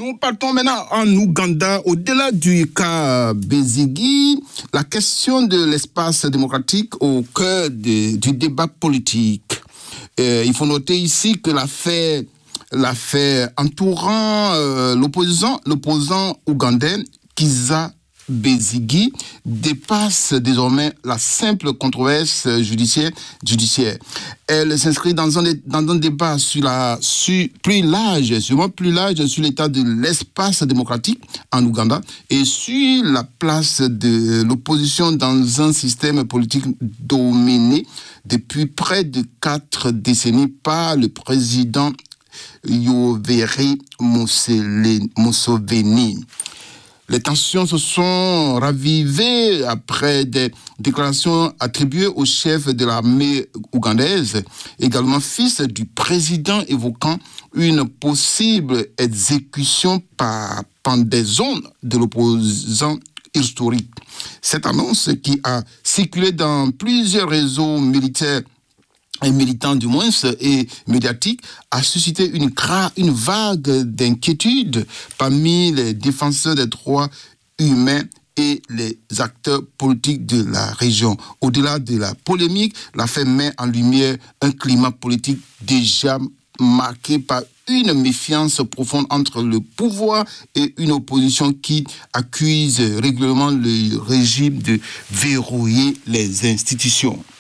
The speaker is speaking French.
Nous partons maintenant en Ouganda. Au-delà du cas Besigye, la question de l'espace démocratique au cœur du débat politique. Il faut noter ici que l'affaire entourant l'opposant ougandais Kizza Besigye dépasse désormais la simple controverse judiciaire. Elle s'inscrit dans un débat plus large sur l'état de l'espace démocratique en Ouganda et sur la place de l'opposition dans un système politique dominé depuis près de 4 décennies par le président Yoweri Museveni. Les tensions se sont ravivées après des déclarations attribuées au chef de l'armée ougandaise, également fils du président, évoquant une possible exécution par pendaison de l'opposant historique. Cette annonce, qui a circulé dans plusieurs réseaux militaires et militants du moins et médiatiques, a suscité une vague d'inquiétude parmi les défenseurs des droits humains et les acteurs politiques de la région. Au-delà de la polémique, l'affaire met en lumière un climat politique déjà marqué par une méfiance profonde entre le pouvoir et une opposition qui accuse régulièrement le régime de verrouiller les institutions.